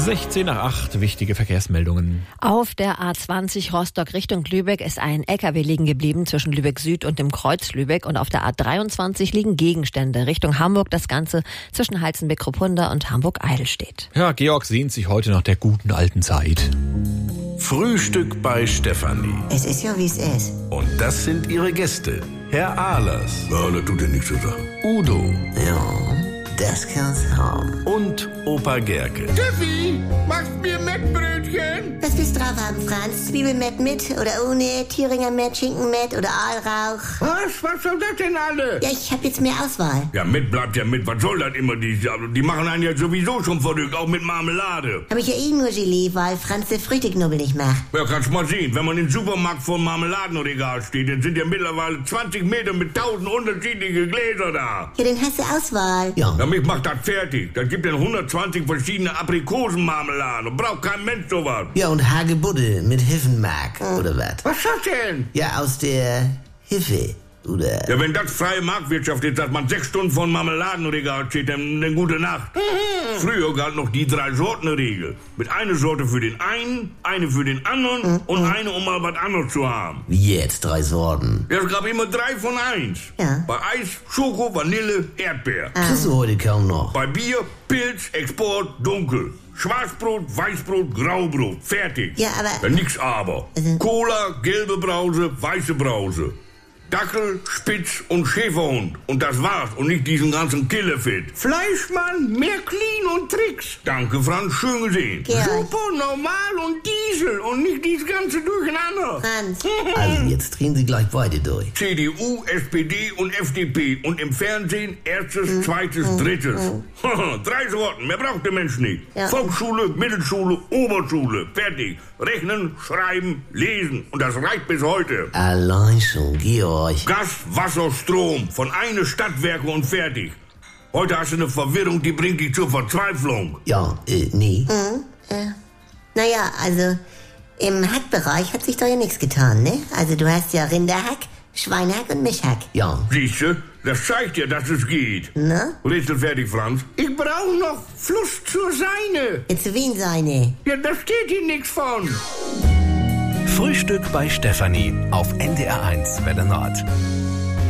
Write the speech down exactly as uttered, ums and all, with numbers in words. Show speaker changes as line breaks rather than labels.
sechzehn nach acht, wichtige Verkehrsmeldungen.
Auf der A zwanzig Rostock Richtung Lübeck ist ein L K W liegen geblieben zwischen Lübeck Süd und dem Kreuz Lübeck. Und auf der A dreiundzwanzig liegen Gegenstände Richtung Hamburg. Das Ganze zwischen Halzenbeck-Kruppunda und Hamburg-Eidelstedt.
Ja, Georg sehnt sich heute nach der guten alten Zeit.
Frühstück bei Stefanie.
Es ist ja, wie es ist.
Und das sind ihre Gäste. Herr Ahlers.
Ja, das tut ja nichts zu sagen.
Udo.
Ja, das kann's haben.
Und Opa Gerke.
Steffi, machst mir Mettbrötchen?
Was willst du drauf haben, Franz? Zwiebelmett mit oder ohne? Thüringer Mett, Schinkenmett oder Aalrauch?
Was? Was soll das denn alle?
Ja, ich hab jetzt mehr Auswahl.
Ja, mit bleibt ja mit. Was soll das immer? Die, die machen einen ja sowieso schon verrückt, auch mit Marmelade.
Hab ich ja eh nur Gelee, weil Franz der Früchteknubbel nicht macht.
Ja, kannst mal sehen. Wenn man im Supermarkt vor dem Marmeladenregal steht, dann sind ja mittlerweile zwanzig Meter mit tausend unterschiedliche Gläser da.
Ja, dann hast du Auswahl.
Ja. Ja, mich macht das fertig. Da gibt ja hundertzwanzig verschiedene Aprikosenmarmeladen. Braucht kein Mensch sowas.
Ja, und Hagebutte mit Hiffenmark,
Hm.
oder was?
Was ist das denn?
Ja, aus der Hiffe, oder?
Ja, wenn das freie Marktwirtschaft ist, dass man sechs Stunden vor dem Marmeladenregal steht, dann, dann gute Nacht.
Mhm.
Früher galt noch die Drei-Sorten-Regel. Mit einer Sorte für den einen, eine für den anderen
Mhm.
und eine, um mal was anderes zu haben.
Wie jetzt, drei Sorten.
Ja, es gab immer drei von eins.
Ja.
Bei Eis, Schoko, Vanille, Erdbeer.
Kriegst du heute kaum noch.
Bei Bier, Pilz, Export, Dunkel. Schwarzbrot, Weißbrot, Graubrot. Fertig.
Ja, aber-
Ja, nix aber.
Also-
Cola, gelbe Brause, weiße Brause. Dackel, Spitz und Schäferhund. Und das war's. Und nicht diesen ganzen Killerfit. Fleischmann, mehr Clean und Tricks. Danke, Franz. Schön gesehen.
Georg.
Super, normal und Diesel. Und nicht dieses ganze Durcheinander.
Franz.
Also, jetzt drehen sie gleich beide durch.
C D U, S P D und F D P. Und im Fernsehen erstes, zweites, drittes. Drei Sorten. Mehr braucht der Mensch nicht.
Ja.
Volksschule, Mittelschule, Oberschule. Fertig. Rechnen, schreiben, lesen. Und das reicht bis heute.
Allein schon, Georg.
Gas, Wasser, Strom. Von eine Stadtwerke und fertig. Heute hast du eine Verwirrung, die bringt dich zur Verzweiflung.
Ja, äh, nee.
Naja, also im Hackbereich hat sich doch ja nichts getan, ne? Also du hast ja Rinderhack, Schweinehack und Mischhack.
Ja.
Siehste, das zeigt dir, dass es geht.
Ne?
Rätsel fertig, Franz. Ich brauche noch Fluss zur Seine.
Jetzt zu wen seine?
Ja, da steht hier nichts von.
Frühstück bei Stefanie auf N D R eins Welle Nord.